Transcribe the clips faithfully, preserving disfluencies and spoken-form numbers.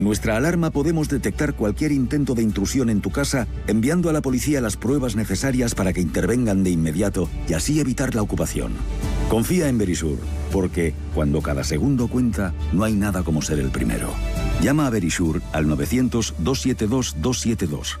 Nuestra alarma podemos detectar cualquier intento de intrusión en tu casa enviando a la policía las pruebas necesarias para que intervengan de inmediato y así evitar la ocupación. Confía en Verisur, porque cuando cada segundo cuenta, no hay nada como ser el primero. Llama a Verisur al novecientos, doscientos setenta y dos, doscientos setenta y dos.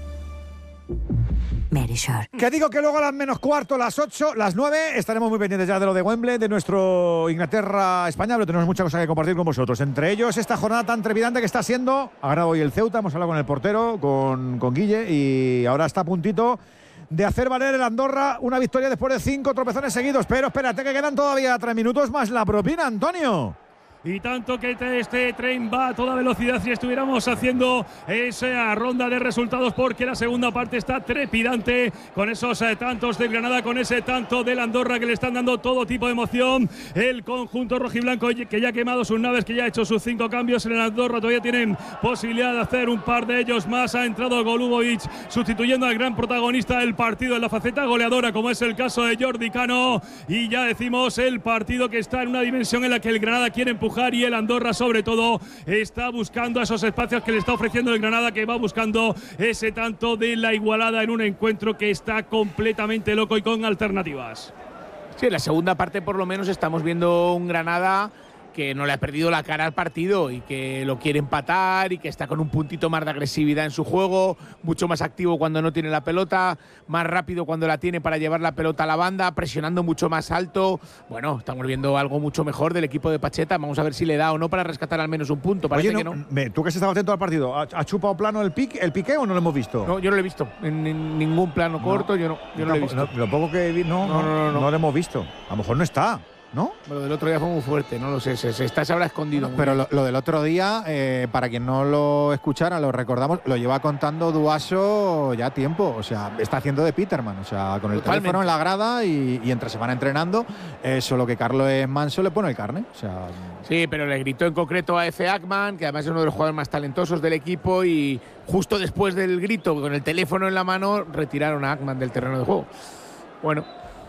Verisur. Que digo que luego a las menos cuarto, las ocho, las nueve, estaremos muy pendientes ya de lo de Wembley, de nuestro Inglaterra-España, pero tenemos mucha cosa que compartir con vosotros. Entre ellos, esta jornada tan trepidante que está siendo, ha ganado hoy el Ceuta, hemos hablado con el portero, con, con Guille, y ahora está a puntito de hacer valer el Andorra una victoria después de cinco tropezones seguidos. Pero espérate que quedan todavía tres minutos más la propina, Antonio. Y tanto que este tren va a toda velocidad si estuviéramos haciendo esa ronda de resultados, porque la segunda parte está trepidante con esos eh, tantos del Granada, con ese tanto del Andorra que le están dando todo tipo de emoción. El conjunto rojiblanco que ya ha quemado sus naves, que ya ha hecho sus cinco cambios en el Andorra, todavía tienen posibilidad de hacer un par de ellos más. Ha entrado Golubovic sustituyendo al gran protagonista del partido en la faceta goleadora, como es el caso de Jordi Cano, y ya decimos el partido que está en una dimensión en la que el Granada quiere empujar y el Andorra sobre todo está buscando esos espacios que le está ofreciendo el Granada, que va buscando ese tanto de la igualada en un encuentro que está completamente loco y con alternativas. Sí, en la segunda parte por lo menos estamos viendo un Granada que no le ha perdido la cara al partido y que lo quiere empatar y que está con un puntito más de agresividad en su juego, mucho más activo cuando no tiene la pelota, más rápido cuando la tiene para llevar la pelota a la banda, presionando mucho más alto. Bueno, estamos viendo algo mucho mejor del equipo de Pacheta. Vamos a ver si le da o no para rescatar al menos un punto. Parece Oye, no, que no. Me, tú que has estado atento al partido, ¿ha, ha chupado plano el, pique, el piqué o no lo hemos visto? No, yo no lo he visto. En, en ningún plano no, corto, yo no, yo no lo he visto. No, lo poco que vi, no, no, no, no, no, no lo hemos visto. A lo mejor no está, ¿no? Bueno, del otro día fue muy fuerte, no lo sé, se, se está se habrá escondido. Bueno, pero lo, lo del otro día, eh, para quien no lo escuchara, lo recordamos, lo lleva contando Duaso ya tiempo, o sea, está haciendo de Peterman, o sea, con el Totalmente. teléfono en la grada y, y entre semana entrenando, eh, solo que Carlos Manso le pone el carne, o sea… Sí, pero le gritó en concreto a Efe Ackman, que además es uno de los jugadores más talentosos del equipo, y justo después del grito, con el teléfono en la mano, retiraron a Ackman del terreno de juego. Bueno…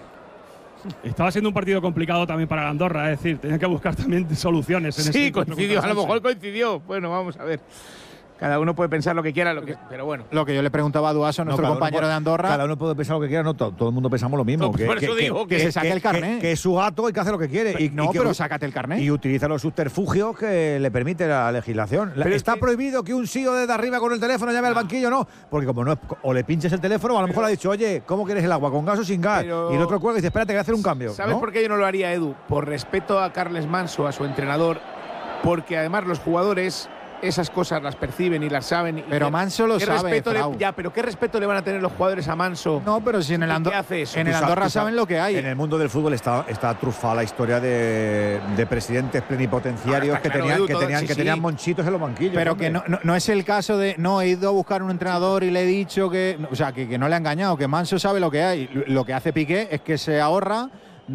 Estaba siendo un partido complicado también para Andorra, es decir, tenían que buscar también soluciones. En sí, ese coincidió, a lo mejor coincidió. Bueno, vamos a ver. Cada uno puede pensar lo que quiera, lo que, pero bueno. Lo que yo le preguntaba a Duaso, nuestro no, compañero puede, de Andorra… Cada uno puede pensar lo que quiera, no, todo, todo el mundo pensamos lo mismo. No, que, por eso que, digo que, que, que se saque que, el carné. Que, que es su gato y que hace lo que quiere. Pero, y, no, y que, pero sácate el carné. Y utiliza los subterfugios que le permite la legislación. Pero Está es que, prohibido que un S I O desde arriba con el teléfono llame al banquillo, no. Porque como no es, o le pinches el teléfono, o a lo mejor le ha dicho, oye, ¿cómo quieres el agua? ¿Con gas o sin gas? Pero, y el otro cuelga y dice, espérate, que voy a hacer un cambio. ¿Sabes ¿no? por qué yo no lo haría, Edu? Por respeto a Carles Manso, a su entrenador, porque además los jugadores esas cosas las perciben y las saben. Pero Manso lo ¿Qué sabe, respeto le, Frau. Ya, pero ¿qué respeto le van a tener los jugadores a Manso? No, pero si en el, Ando ¿Qué hace eso? en el Andorra saben lo que hay. En el mundo del fútbol está, está trufada la historia de, de presidentes plenipotenciarios Ah, que, claro, tenían, Edu, que, todo, tenían, sí, que sí. tenían monchitos en los banquillos. Pero hombre. que no, no, no es el caso de, no, he ido a buscar un entrenador y le he dicho que, o sea, que, que no le ha engañado, que Manso sabe lo que hay. Lo que hace Piqué es que se ahorra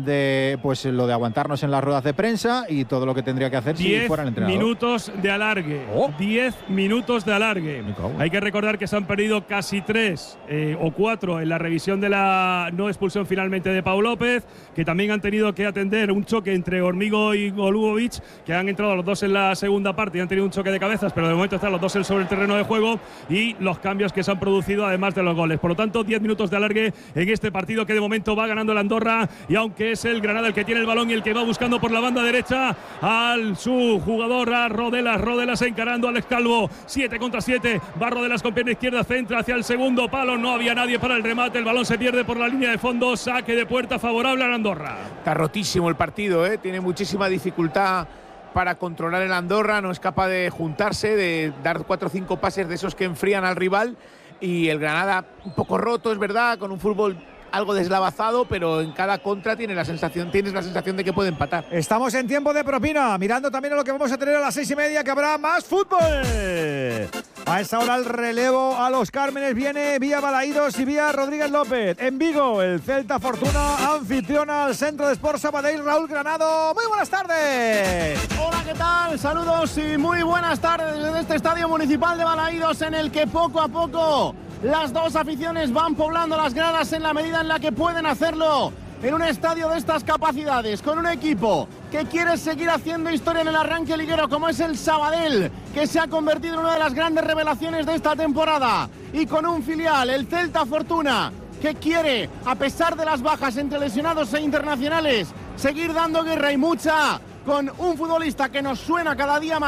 de pues lo de aguantarnos en las ruedas de prensa y todo lo que tendría que hacer si fuera el entrenador. minutos de alargue. Oh. diez minutos de alargue. Hay que recordar que se han perdido casi tres eh, o cuatro en la revisión de la no expulsión finalmente de Pau López, que también han tenido que atender un choque entre Hormigo y Golubovic, que han entrado los dos en la segunda parte y han tenido un choque de cabezas, pero de momento están los dos sobre el terreno de juego, y los cambios que se han producido además de los goles. Por lo tanto, diez minutos de alargue en este partido que de momento va ganando el Andorra, y aunque que es el Granada el que tiene el balón y el que va buscando por la banda derecha al su jugador, a Rodelas. Rodelas encarando a Alex Calvo. siete contra siete. Va Rodelas con pierna izquierda, centra hacia el segundo palo. No había nadie para el remate. El balón se pierde por la línea de fondo. Saque de puerta favorable a Andorra. Está rotísimo el partido, ¿eh? Tiene muchísima dificultad para controlar el Andorra. No es capaz de juntarse, de dar cuatro o cinco pases de esos que enfrían al rival. Y el Granada un poco roto, es verdad, con un fútbol algo deslavazado, pero en cada contra tiene la sensación, tienes la sensación de que puede empatar. Estamos en tiempo de propina, mirando también a lo que vamos a tener a las seis y media, que habrá más fútbol. A esa hora el relevo a los Cármenes viene vía Balaídos y vía Rodríguez López. En Vigo, el Celta Fortuna anfitriona al Centro de Sport Sabadell. Raúl Granado, muy buenas tardes. Hola, ¿qué tal? Saludos y muy buenas tardes desde este Estadio Municipal de Balaídos, en el que poco a poco las dos aficiones van poblando las gradas en la medida en la que pueden hacerlo en un estadio de estas capacidades, con un equipo que quiere seguir haciendo historia en el arranque liguero, como es el Sabadell, que se ha convertido en una de las grandes revelaciones de esta temporada, y con un filial, el Celta Fortuna, que quiere, a pesar de las bajas entre lesionados e internacionales, seguir dando guerra y mucha, con un futbolista que nos suena cada día más